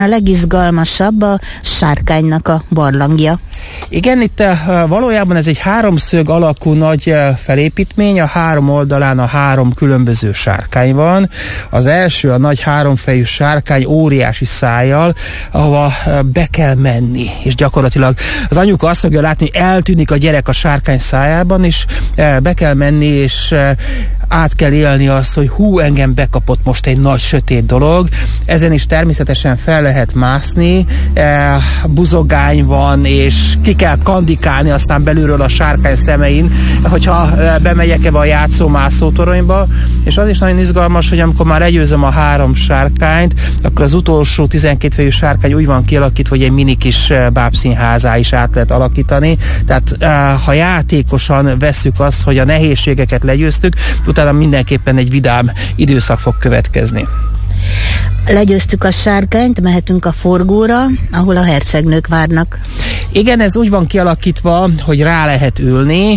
A legizgalmasabb a sárkánynak a barlangja. Igen, itt valójában ez egy háromszög alakú nagy felépítmény, a három oldalán a három különböző sárkány van. Az első, a nagy háromfejű sárkány óriási szájjal, ahova be kell menni, és gyakorlatilag az anyuka azt fogja látni, hogy eltűnik a gyerek a sárkány szájában, és be kell menni, és át kell élni azt, hogy engem bekapott most egy nagy sötét dolog. Ezen is természetesen fel lehet mászni, buzogány van, és ki kell kandikálni aztán belülről a sárkány szemein, hogyha bemegyek ebbe a játszó-mászó toronyba, és az is nagyon izgalmas, hogy amikor már legyőzöm a három sárkányt, akkor az utolsó 12 fejű sárkány úgy van kialakítva, hogy egy mini kis bábszínházá is át lehet alakítani. Tehát ha játékosan vesszük azt, hogy a nehézségeket legyőztük, utána mindenképpen egy vidám időszak fog következni. Legyőztük a sárkányt, mehetünk a forgóra, ahol a hercegnők várnak. Igen, ez úgy van kialakítva, hogy rá lehet ülni.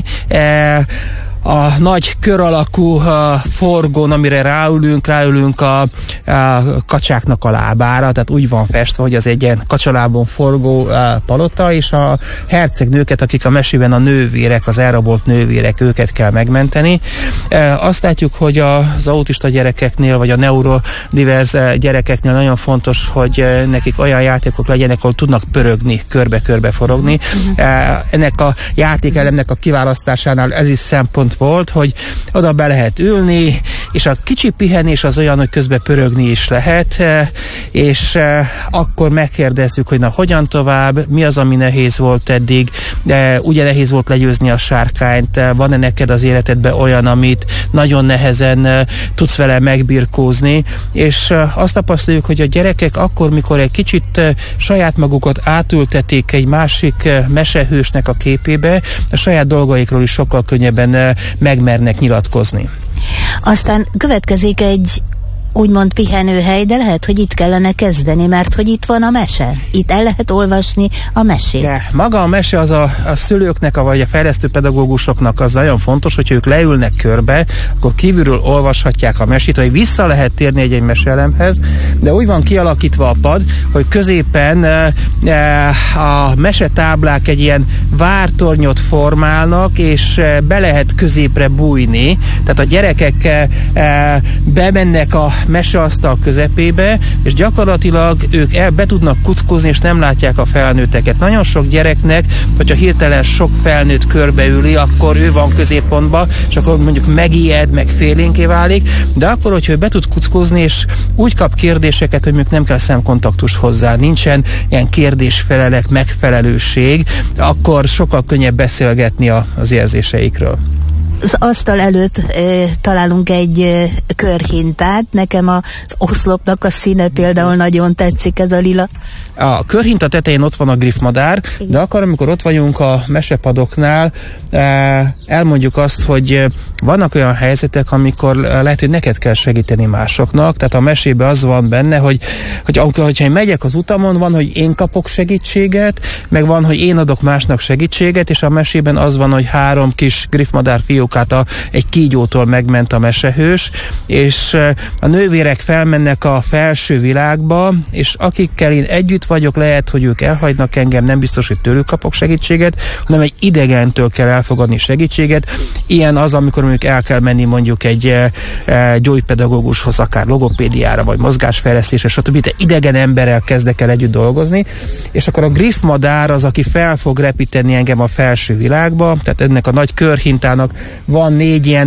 A nagy kör alakú forgón, amire ráülünk a kacsáknak a lábára, tehát úgy van festve, hogy az egy ilyen kacsalábon forgó palota, és a hercegnőket, akik a mesében a nővérek, az elrabolt nővérek, őket kell megmenteni. Azt látjuk, hogy az autista gyerekeknél, vagy a neurodivers gyerekeknél nagyon fontos, hogy nekik olyan játékok legyenek, ahol tudnak pörögni, körbe-körbe forogni. Ennek a játékelemnek a kiválasztásánál ez is szempont volt, hogy oda be lehet ülni, és a kicsi pihenés az olyan, hogy közben pörögni is lehet, és akkor megkérdezzük, hogy na hogyan tovább, mi az, ami nehéz volt eddig, de ugye nehéz volt legyőzni a sárkányt, van-e neked az életedben olyan, amit nagyon nehezen tudsz vele megbirkózni, és azt tapasztaljuk, hogy a gyerekek akkor, mikor egy kicsit saját magukat átültetik egy másik mesehősnek a képébe, a saját dolgaikról is sokkal könnyebben megmernek nyilatkozni. Aztán következik egy úgymond pihenőhely, de lehet, hogy itt kellene kezdeni, mert hogy itt van a mese. Itt el lehet olvasni a mesét. De maga a mese az a szülőknek, vagy a fejlesztő pedagógusoknak az nagyon fontos, hogyha ők leülnek körbe, akkor kívülről olvashatják a mesét, hogy vissza lehet térni egy meseelemhez, de úgy van kialakítva a pad, hogy középen a mesetáblák egy ilyen vártornyot formálnak, és be lehet középre bújni, tehát a gyerekek bemennek a meseasztal közepébe, és gyakorlatilag ők be tudnak kuckozni, és nem látják a felnőtteket. Nagyon sok gyereknek, hogyha hirtelen sok felnőtt körbeüli, akkor ő van középpontba, és akkor mondjuk megijed, meg félénké válik, de akkor, hogyha ő be tud kuckozni, és úgy kap kérdéseket, hogy mondjuk nem kell szemkontaktust hozzá, nincsen ilyen kérdésfelelek, megfelelőség, akkor sokkal könnyebb beszélgetni az érzéseikről. Az asztal előtt találunk egy körhintát. Nekem az oszlopnak a színe például nagyon tetszik, ez a lila. A körhinta tetején ott van a griffmadár, de akkor, amikor ott vagyunk a mesepadoknál, elmondjuk azt, hogy vannak olyan helyzetek, amikor lehet, hogy neked kell segíteni másoknak, tehát a mesében az van benne, hogy hogyha én megyek az utamon, van, hogy én kapok segítséget, meg van, hogy én adok másnak segítséget, és a mesében az van, hogy 3 kis griffmadár fiókát egy kígyótól megment a mesehős, és a nővérek felmennek a felső világba, és akikkel én együtt vagyok, lehet, hogy ők elhagynak engem, nem biztos, hogy tőlük kapok segítséget, hanem egy idegentől kell elfogadni segítséget. Ilyen az, amikor mondjuk el kell menni mondjuk egy gyógypedagógushoz, akár logopédiára, vagy mozgásfejlesztésre, stb. De idegen emberrel kezdek el együtt dolgozni, és akkor a griffmadár az, aki fel fog repíteni engem a felső világba, tehát ennek a nagy körhintának van 4 ilyen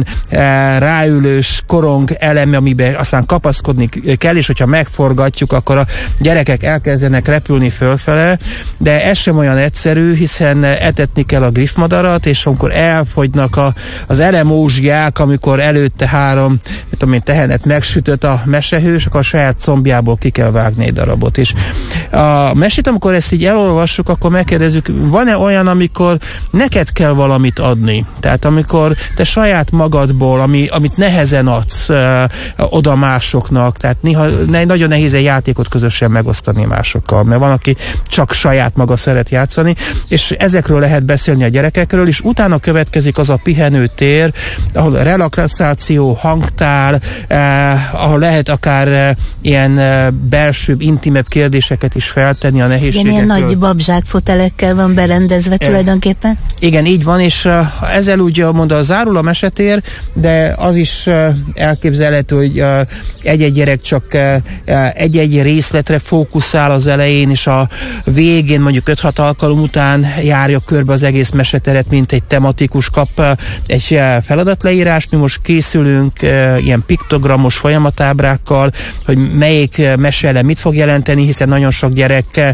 ráülős korong eleme, amiben aztán kapaszkodni kell, és hogyha megforgatjuk, akkor a gyerekek elkezdenek repülni fölfele, de ez sem olyan egyszerű, hiszen etetni kell a griffmadarat, és amikor elfogynak az elemózsiák, amikor előtte 3 tehenet megsütött a mesehős, akkor a saját combjából ki kell vágni egy darabot. És a mesét, amikor ezt így elolvassuk, akkor megkérdezzük, van-e olyan, amikor neked kell valamit adni? Tehát amikor te saját magadból, amit nehezen adsz oda másoknak, tehát néha nagyon nehéz egy játékot közösen megosztani másokkal, mert van, aki csak saját maga szeret játszani, és ezekről lehet beszélni a gyerekekről, és utána következik az a pihenőtér, ahol relaxáció, hangtár, ahol lehet akár ilyen belsőbb, intimebb kérdéseket is feltenni a nehézségekről. Igen, ilyen nagy babzsák fotelekkel van berendezve tulajdonképpen. Igen, így van, és ezzel úgy mondva zárul a mesetér, de az is elképzelhető, hogy egy-egy gyerek csak egy-egy részletre fókuszál az elején, és a végén mondjuk 5-6 alkalom után járja körbe az egész meseteret, mint egy tematikus, kap egy feladatleírást. Mi most készülünk ilyen piktogramos folyamatábrákkal, hogy melyik mesele mit fog jelenteni, hiszen nagyon sok gyerek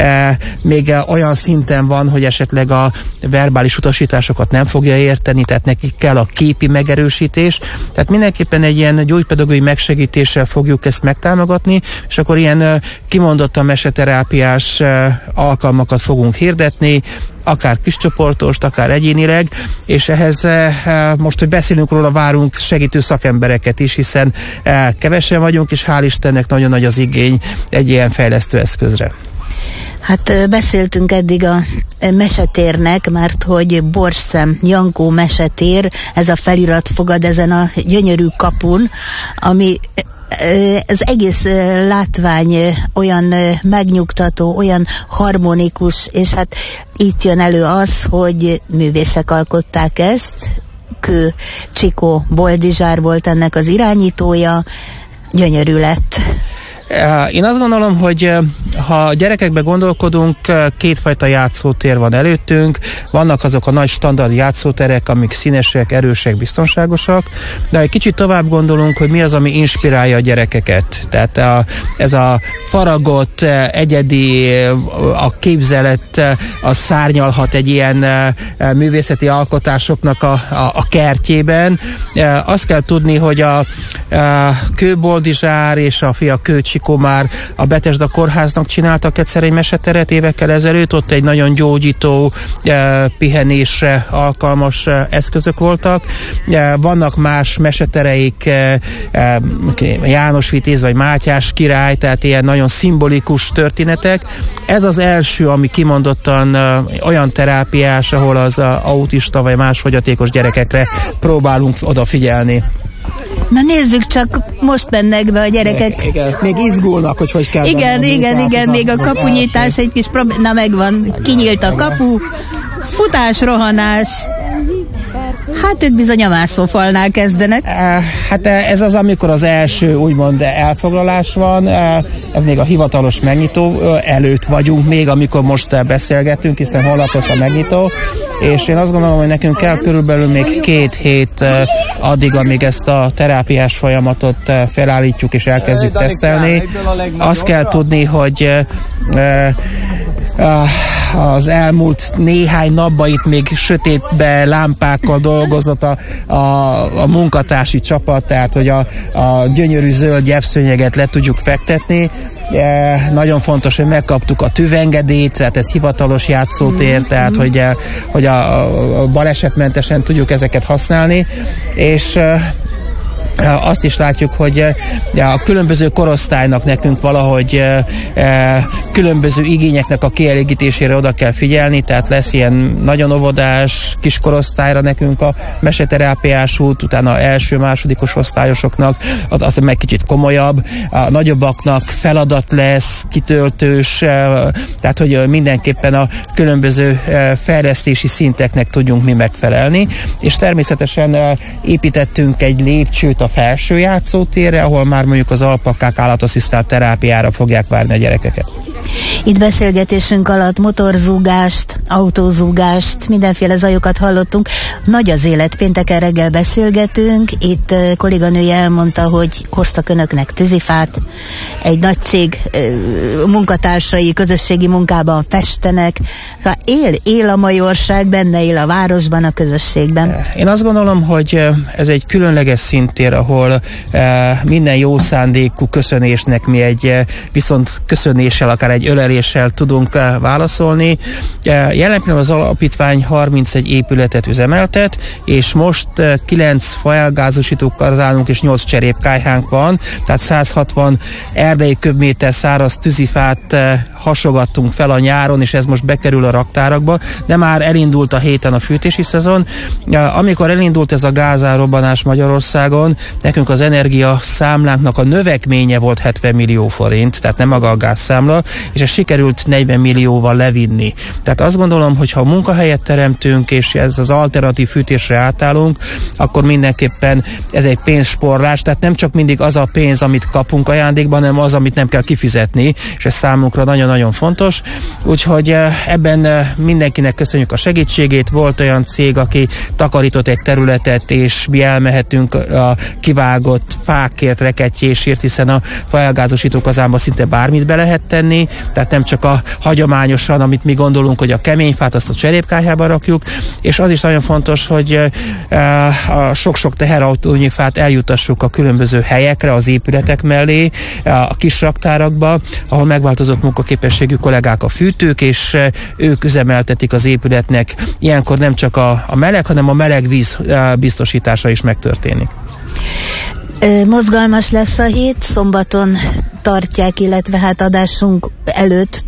még olyan szinten van, hogy esetleg a verbális utasításokat nem fogja érteni, tehát nekik kell a képi megerősítés. Tehát mindenképpen egy ilyen gyógypedagógiai megsegítéssel fogjuk ezt megtámogatni, és akkor ilyen kimondottan meseterápiás alkalmakat fogunk hirdetni, akár kiscsoportost, akár egyénileg, és ehhez most, hogy beszélünk róla, várunk segítő szakembereket is, hiszen kevesen vagyunk, és hál' Istennek nagyon nagy az igény egy ilyen fejlesztő eszközre. Hát beszéltünk eddig a mesetérnek, mert hogy Borsszem Jankó mesetér, ez a felirat fogad ezen a gyönyörű kapun, ami az egész látvány olyan megnyugtató, olyan harmonikus, és hát itt jön elő az, hogy művészek alkották ezt. Kő Csikó Boldizsár volt ennek az irányítója, gyönyörű lett. Én azt gondolom, hogy ha gyerekekbe gondolkodunk, kétfajta játszótér van előttünk. Vannak azok a nagy standard játszóterek, amik színesek, erősek, biztonságosak, de egy kicsit tovább gondolunk, hogy mi az, ami inspirálja a gyerekeket. Tehát ez a faragott, egyedi, a képzelet, az szárnyalhat egy ilyen művészeti alkotásoknak a kertjében. Azt kell tudni, hogy a Kő Boldizsár és a fia Kő Csikó már a Betesda Kórháznak csináltak egyszer egy meseteret évekkel ezelőtt, ott egy nagyon gyógyító, pihenésre alkalmas eszközök voltak. Vannak más mesetereik, János Vitéz vagy Mátyás király, tehát ilyen nagyon szimbolikus történetek. Ez az első, ami kimondottan olyan terápiás, ahol az autista vagy más fogyatékos gyerekekre próbálunk odafigyelni. Na nézzük csak, most mennek be a gyerekek. Igen, még izgulnak, hogy kell. Igen, még a kapunyítás egy kis probléma. Na megvan, kinyílt a kapu, futás, rohanás. Hát ők bizony a mászófalnál kezdenek. Hát ez az, amikor az első úgymond elfoglalás van, ez még a hivatalos megnyitó előtt vagyunk még, amikor most beszélgetünk, hiszen holnapos a megnyitó, és én azt gondolom, hogy nekünk kell körülbelül még 2 hét addig, amíg ezt a terápiás folyamatot felállítjuk és elkezdjük tesztelni. Azt kell tudni, hogy az elmúlt néhány napban itt még sötétbe lámpákkal dolgozott a munkatársi csapat, tehát hogy a gyönyörű zöld gyepszőnyeget le tudjuk fektetni. Nagyon fontos, hogy megkaptuk a tűvengedélyt, tehát ez hivatalos játszótér, tehát hogy a balesetmentesen tudjuk ezeket használni, és azt is látjuk, hogy a különböző korosztálynak nekünk valahogy különböző igényeknek a kielégítésére oda kell figyelni, tehát lesz ilyen nagyon óvodás kiskorosztályra nekünk a meseterápiás út, utána első, másodikos osztályosoknak az meg kicsit komolyabb, a nagyobbaknak feladat lesz, kitöltős, tehát hogy mindenképpen a különböző fejlesztési szinteknek tudjunk mi megfelelni, és természetesen építettünk egy lépcsőt a felső játszótérre, ahol már mondjuk az alpakák állatasszisztált terápiára fogják várni a gyerekeket. Itt beszélgetésünk alatt motorzúgást, autózúgást, mindenféle zajokat hallottunk. Nagy az élet, pénteken reggel beszélgetünk. Itt kolléganője elmondta, hogy hoztak önöknek tűzifát. Egy nagy cég munkatársai közösségi munkában festenek. Szóval él a majorság, benne él a városban, a közösségben. Én azt gondolom, hogy ez egy különleges szintér, ahol minden jó szándékú köszönésnek mi egy viszont köszönéssel, akár egy öleléssel tudunk válaszolni. Jelen pillanatban az alapítvány 31 épületet üzemeltet, és most 9 faelgázosítókkal állunk, és 8 cserépkályhánk van, tehát 160 erdei köbméter száraz tűzifát hasogattunk fel a nyáron, és ez most bekerül a raktárakba, de már elindult a héten a fűtési szezon. Amikor elindult ez a gázárrobbanás Magyarországon, nekünk az energia számlánknak a növekménye volt 70 millió forint, tehát nem maga a gázszámla, és ez sikerült 40 millióval levinni. Tehát azt gondolom, hogy ha munkahelyet teremtünk, és ez az alternatív fűtésre átállunk, akkor mindenképpen ez egy pénzsporlás, tehát nem csak mindig az a pénz, amit kapunk ajándékban, hanem az, amit nem kell kifizetni, és ez számunkra nagyon-nagyon fontos. Úgyhogy ebben mindenkinek köszönjük a segítségét. Volt olyan cég, aki takarított egy területet, és mi elmehetünk a kivágott fákért, rekettyésért, hiszen a faelgázosító kazánba szinte bármit be lehet tenni, tehát nem csak a hagyományosan, amit mi gondolunk, hogy a kemény fát azt a cserépkályhába rakjuk, és az is nagyon fontos, hogy a sok-sok teherautónyi fát eljutassuk a különböző helyekre, az épületek mellé, a kis raktárakba, ahol megváltozott munkaképességű kollégák a fűtők, és ők üzemeltetik az épületnek. Ilyenkor nem csak a meleg, hanem a meleg víz biztosítása is megtörténik. Mozgalmas lesz a hét, szombaton tartják, illetve hát adásunk előtt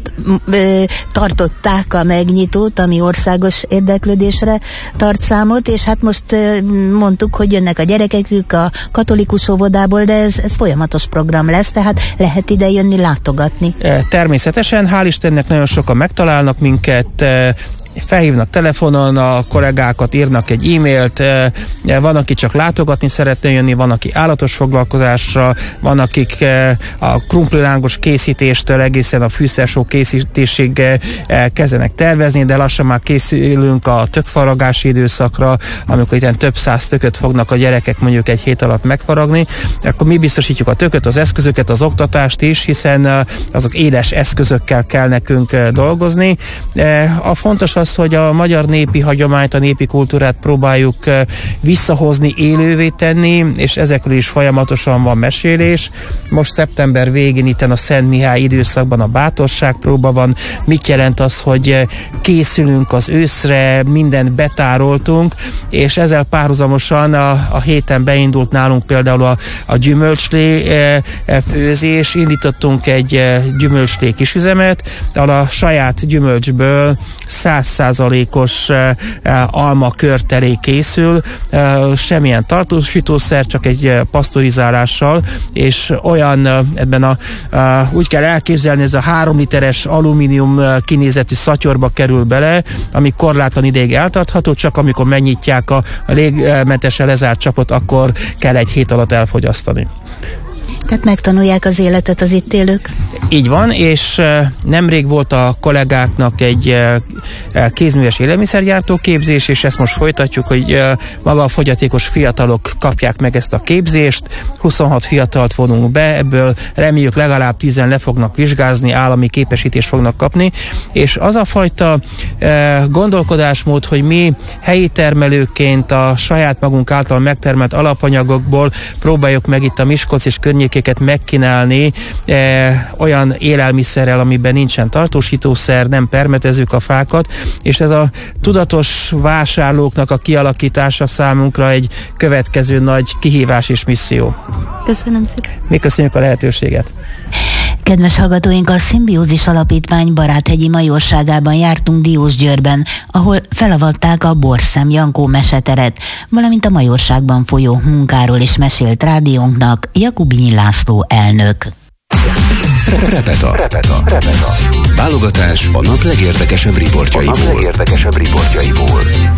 tartották a megnyitót, ami országos érdeklődésre tart számot, és hát most mondtuk, hogy jönnek a gyerekekük a katolikus óvodából, de ez folyamatos program lesz, tehát lehet ide jönni, látogatni. Természetesen, hál' Istennek nagyon sokan megtalálnak minket, felhívnak telefonon a kollégákat, írnak egy e-mailt, van, aki csak látogatni szeretne jönni, van, aki állatos foglalkozásra, van, akik a krumplilángos készítéstől egészen a fűszersó készítésig kezdenek tervezni, de lassan már készülünk a tökfaragási időszakra, amikor itt több száz tököt fognak a gyerekek mondjuk egy hét alatt megfaragni, akkor mi biztosítjuk a tököt, az eszközöket, az oktatást is, hiszen azok éles eszközökkel kell nekünk dolgozni. A fontos az, hogy a magyar népi hagyományt, a népi kultúrát próbáljuk visszahozni, élővé tenni, és ezekről is folyamatosan van mesélés. Most szeptember végén itten a Szent Mihály időszakban a bátorságpróba van. Mit jelent az, hogy készülünk az őszre, mindent betároltunk, és ezzel párhuzamosan a héten beindult nálunk például a gyümölcslé főzés. Indítottunk egy gyümölcslé kisüzemet, ahol a saját gyümölcsből 100%-os alma körtelé készül, semmilyen tartósítószer, csak egy pasztorizálással, és olyan ebben úgy kell elképzelni, ez a 3 literes alumínium kinézetű szatyorba kerül bele, ami korlátlan ideig eltartható, csak amikor megnyitják a légmentesen lezárt csapot, akkor kell egy hét alatt elfogyasztani. Tehát megtanulják az életet az itt élők? Így van, és nemrég volt a kollégáknak egy kézműves élelmiszergyártó képzés, és ezt most folytatjuk, hogy maga a fogyatékos fiatalok kapják meg ezt a képzést. 26 fiatalt vonunk be, ebből reméljük legalább 10-en le fognak vizsgázni, állami képesítést fognak kapni, és az a fajta gondolkodásmód, hogy mi helyi termelőként a saját magunk által megtermelt alapanyagokból próbáljuk meg itt a Miskolc és környékéket megkínálni olyan élelmiszerrel, amiben nincsen tartósítószer, nem permetezők a fákat, és ez a tudatos vásárlóknak a kialakítása számunkra egy következő nagy kihívás és misszió. Köszönöm szépen. Mi köszönjük a lehetőséget. Kedves hallgatóink, a Szimbiózis Alapítvány Baráthegyi Majorságában jártunk Diósgyőrben, ahol felavatták a Borszem Jankó meseteret, valamint a Majorságban folyó munkáról is mesélt rádiónknak Jakubinyi László elnök. Repeta. Válogatás a nap legérdekesebb riportjaiból.